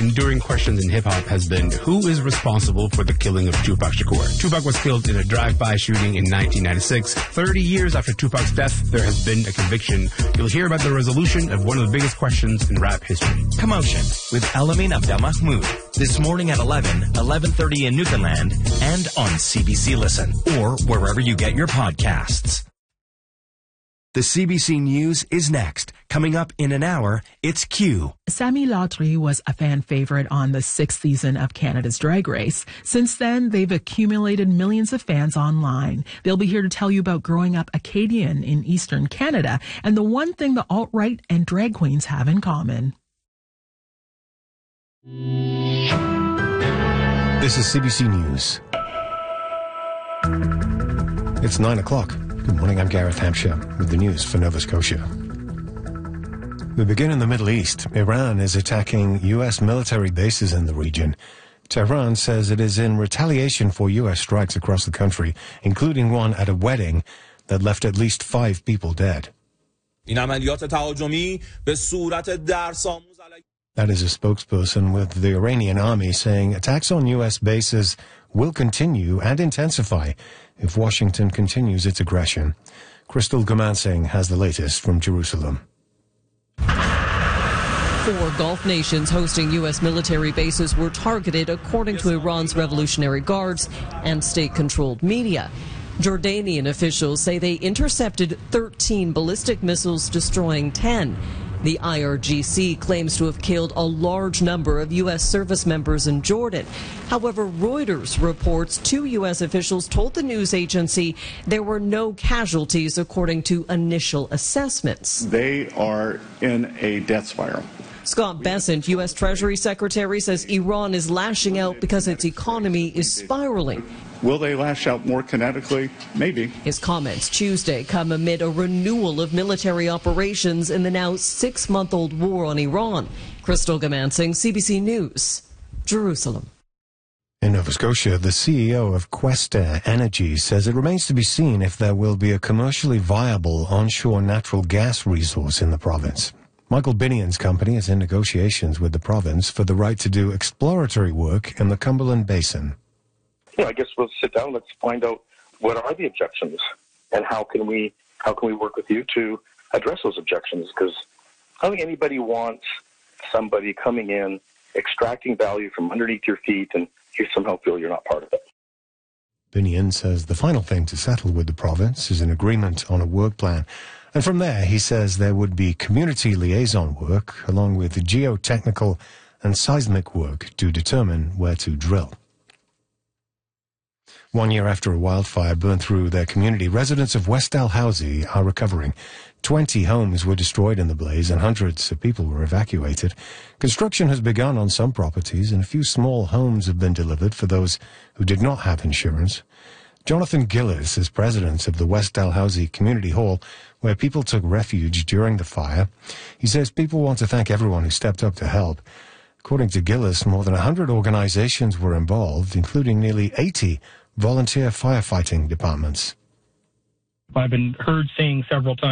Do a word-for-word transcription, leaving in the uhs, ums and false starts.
enduring questions in hip-hop has been, who is responsible for the killing of Tupac Shakur? Tupac was killed in a drive-by shooting in nineteen ninety-six. thirty years after Tupac's death, there has been a conviction. You'll hear about the resolution of one of the biggest questions in rap history. Commotion with Alamin Abdel Mahmoud. This morning at eleven, eleven thirty in Newfoundland, and on C B C Listen, or wherever you get your podcasts. The C B C News is next. Coming up in an hour, it's Q. Sammy Lautry was a fan favorite on the sixth season of Canada's Drag Race. Since then, they've accumulated millions of fans online. They'll be here to tell you about growing up Acadian in Eastern Canada and the one thing the alt-right and drag queens have in common. This is C B C News. It's nine o'clock. Good morning, I'm Gareth Hampshire with the news for Nova Scotia. We begin in the Middle East. Iran is attacking U S military bases in the region. Tehran says it is in retaliation for U S strikes across the country, including one at a wedding that left at least five people dead. That is a spokesperson with the Iranian army saying attacks on U S bases will continue and intensify if Washington continues its aggression. Crystal Gamansingh has the latest from Jerusalem. Four Gulf nations hosting U S military bases were targeted, according to Iran's Revolutionary Guards and state-controlled media. Jordanian officials say they intercepted thirteen ballistic missiles, destroying ten. The I R G C claims to have killed a large number of U S service members in Jordan. However, Reuters reports two U S officials told the news agency there were no casualties according to initial assessments. They are in a death spiral. Scott Bessent, U S Treasury Secretary, says Iran is lashing out because its economy is spiraling. Will they lash out more kinetically? Maybe. His comments Tuesday come amid a renewal of military operations in the now six-month-old war on Iran. Crystal Gamansingh, C B C News, Jerusalem. In Nova Scotia, the C E O of Questerre Energy says it remains to be seen if there will be a commercially viable onshore natural gas resource in the province. Michael Binion's company is in negotiations with the province for the right to do exploratory work in the Cumberland Basin. You know, I guess we'll sit down. Let's find out what are the objections and how can we how can we work with you to address those objections? Because I don't think anybody wants somebody coming in, extracting value from underneath your feet, and you somehow feel you're not part of it. Binion says the final thing to settle with the province is an agreement on a work plan. And from there, he says there would be community liaison work along with geotechnical and seismic work to determine where to drill. One year after a wildfire burned through their community, residents of West Dalhousie are recovering. Twenty homes were destroyed in the blaze and hundreds of people were evacuated. Construction has begun on some properties and a few small homes have been delivered for those who did not have insurance. Jonathan Gillis is president of the West Dalhousie Community Hall, where people took refuge during the fire. He says people want to thank everyone who stepped up to help. According to Gillis, more than one hundred organizations were involved, including nearly eighty volunteer firefighting departments. I've been heard saying several times